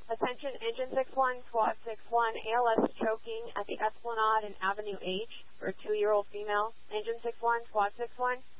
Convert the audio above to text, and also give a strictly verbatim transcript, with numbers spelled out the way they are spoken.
Attention, engine six one, squad six one, A L S choking at the Esplanade and Avenue H for a two-year-old female. Engine six one, squad six one.